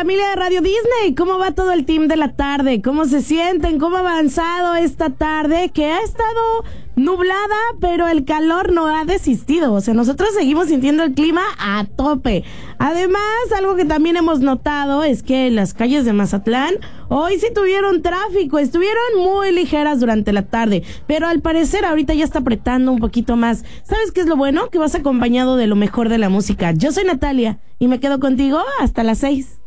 familia de Radio Disney, ¿cómo va todo el team de la tarde? ¿Cómo se sienten? ¿Cómo ha avanzado esta tarde? Que ha estado nublada, pero el calor no ha desistido. O sea, nosotros seguimos sintiendo el clima a tope. Además, algo que también hemos notado es que las calles de Mazatlán hoy sí tuvieron tráfico, estuvieron muy ligeras durante la tarde, pero al parecer ahorita ya está apretando un poquito más. ¿Sabes qué es lo bueno? Que vas acompañado de lo mejor de la música. Yo soy Natalia y me quedo contigo hasta las 6.